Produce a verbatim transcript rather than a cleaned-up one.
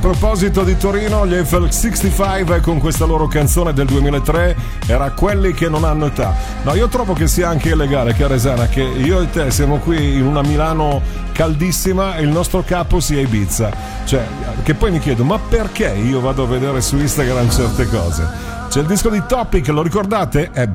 proposito di Torino, gli Eiffel sessantacinque con questa loro canzone del duemilatré era Quelli che non hanno età. No, io trovo che sia anche illegale, cara Resana, che io e te siamo qui in una Milano caldissima e il nostro capo sia Ibiza. Cioè, che poi mi chiedo, ma perché io vado a vedere su Instagram certe cose? C'è il disco di Topic, lo ricordate? È